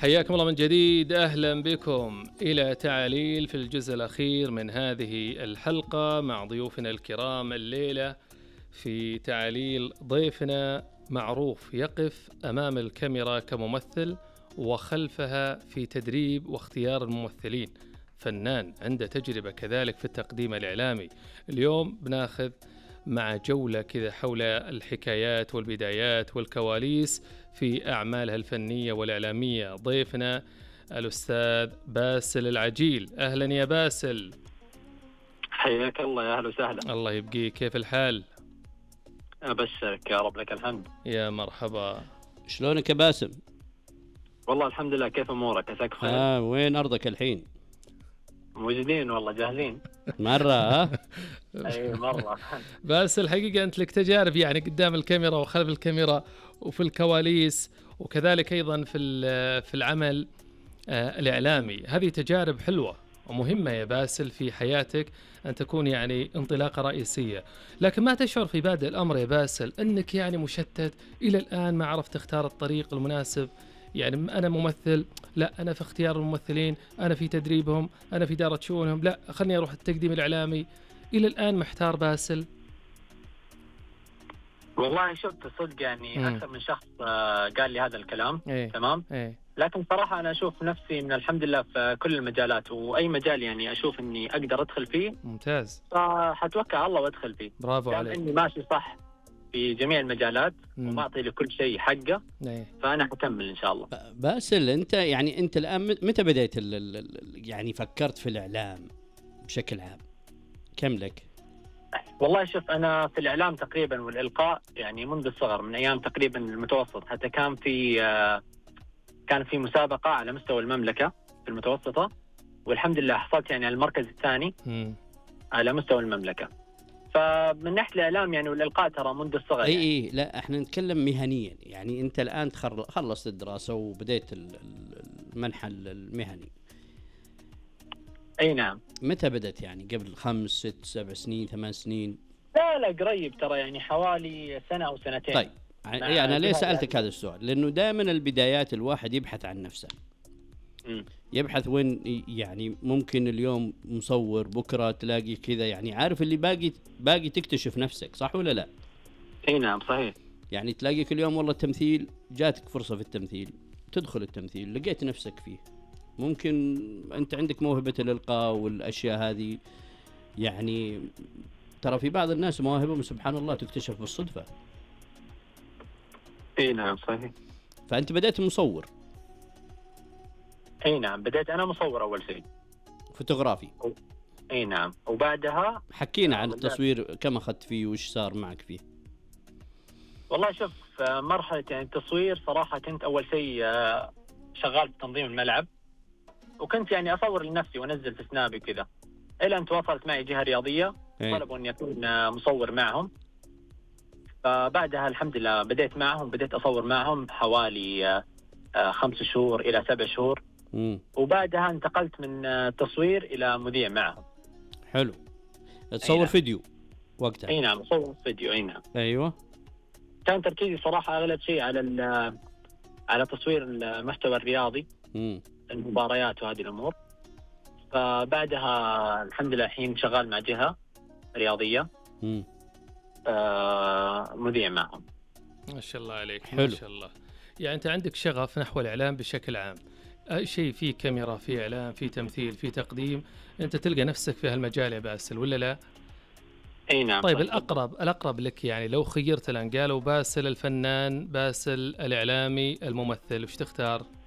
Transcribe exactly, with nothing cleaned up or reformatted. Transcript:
حياكم الله من جديد، أهلا بكم إلى تعاليل في الجزء الأخير من هذه الحلقة مع ضيوفنا الكرام. الليلة في تعاليل ضيفنا معروف يقف أمام الكاميرا كممثل وخلفها في تدريب واختيار الممثلين، فنان عنده تجربة كذلك في التقديم الإعلامي. اليوم بناخذ مع جولة كذا حول الحكايات والبدايات والكواليس في أعمالها الفنية والإعلامية. ضيفنا الأستاذ باسل العجيل. أهلا يا باسل. حياك الله، يا أهلا وسهلا. الله يبقيك، كيف الحال؟ أبشرك يا رب، لك الحمد. يا مرحبا. شلونك يا باسم؟ والله الحمد لله، كيف أمورك؟ عساك بخير. آه وين أرضك الحين؟ موجودين والله، جاهزين مرة ها؟ أي مرة. بس الحقيقة أنت لك تجارب يعني قدام الكاميرا وخلف الكاميرا وفي الكواليس، وكذلك أيضا في في العمل الإعلامي. هذه تجارب حلوة ومهمة يا باسل في حياتك أن تكون يعني انطلاقة رئيسية، لكن ما تشعر في بادئ الأمر يا باسل أنك يعني مشتت إلى الآن ما عرفت تختار الطريق المناسب؟ يعني أنا ممثل، لا أنا في اختيار الممثلين، أنا في تدريبهم، أنا في إدارة شؤونهم، لا خلني أروح التقديم الإعلامي. إلى الآن محتار باسل؟ والله شفت صدق يعني م. أكثر من شخص قال لي هذا الكلام. إيه. تمام. إيه. لكن صراحة أنا أشوف نفسي من الحمد لله في كل المجالات، وأي مجال يعني أشوف إني أقدر أدخل فيه. ممتاز. فحتوكل على الله وأدخل فيه. برافو عليك. إني ماشي صح في جميع المجالات ومعطي لكل شيء حقه. إيه. فأنا حكمل إن شاء الله. باسل أنت يعني أنت الآن متى بديت يعني فكرت في الإعلام بشكل عام؟ كم لك؟ والله شوف، أنا في الإعلام تقريبا والإلقاء يعني منذ الصغر، من أيام تقريبا المتوسط. حتى كان في كان في مسابقة على مستوى المملكة في المتوسطة، والحمد لله حصلت يعني على المركز الثاني م. على مستوى المملكة. فمن ناحية الإعلام يعني والإلقاء ترى منذ الصغر. أي يعني. إيه لا احنا نتكلم مهنيا، يعني أنت الآن خلصت الدراسة وبديت المنحى المهني. أي نعم. متى بدأت؟ يعني قبل خمس ست سبع سنين ثمان سنين؟ لا لا قريب ترى، يعني حوالي سنة أو سنتين. طيب يعني أنا ليه سألتك هذا السؤال؟ لأنه دائما البدايات الواحد يبحث عن نفسه. م. يبحث وين يعني ممكن اليوم مصور، بكرة تلاقي كذا، يعني عارف اللي باقي باقي تكتشف نفسك، صح ولا لا؟ اي نعم صحيح. يعني تلاقي كل يوم والله التمثيل، جاتك فرصة في التمثيل، تدخل التمثيل لقيت نفسك فيه. ممكن أنت عندك موهبة الإلقاء والأشياء هذه، يعني ترى في بعض الناس مواهبهم سبحان الله تكتشف بالصدفة. اي نعم صحيح. فأنت بدأت مصور. اي نعم بديت انا مصور اول شيء، فوتوغرافي. اي نعم. وبعدها حكينا عن التصوير، كم اخذت فيه وش صار معك فيه؟ والله شوف، مرحله يعني التصوير صراحه كنت اول شيء شغال في تنظيم الملعب، وكنت يعني اصور لنفسي وانزل في سنابي كذا، الى ان تواصلت معي جهه رياضيه طلبوا اني اكون مصور معهم. فبعدها الحمد لله بديت معهم، بديت اصور معهم حوالي خمس شهور الى سبع شهور. مم. وبعدها انتقلت من تصوير إلى مذيع معهم. حلو. تصور نعم. فيديو وقتها؟ أي نعم صور فيديو. أي نعم. أيوة. كان تركيزي صراحة أغلب شيء على على تصوير المحتوى الرياضي. مم. المباريات وهذه الأمور. فبعدها الحمد لله الحين شغال مع جهة رياضية. مم. آه مذيع معهم. ما شاء الله عليك. حلو. ما شاء الله. يعني أنت عندك شغف نحو الإعلام بشكل عام، أي شيء في كاميرا، في إعلام، في تمثيل، في تقديم، أنت تلقى نفسك في هالمجال يا باسل ولا لا؟ أي نعم. طيب الأقرب الأقرب لك، يعني لو خيرت الآن قالوا باسل الفنان، باسل الإعلامي، الممثل، وش تختار؟